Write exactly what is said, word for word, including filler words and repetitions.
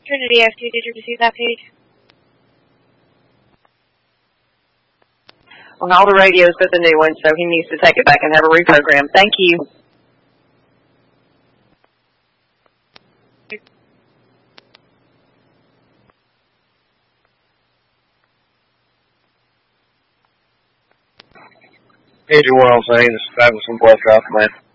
Trinity F two, did you receive that page? Well, all the radios with the new one, so he needs to take it back and have a reprogram. Thank you. Agent one oh seven, this is Douglas from Blood Drop, man.